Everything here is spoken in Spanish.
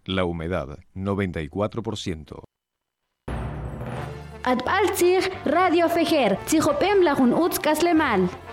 La humedad, 94%. Atbaltzig Radio Fejer, Tzijopem Lagun Utzkaslemal.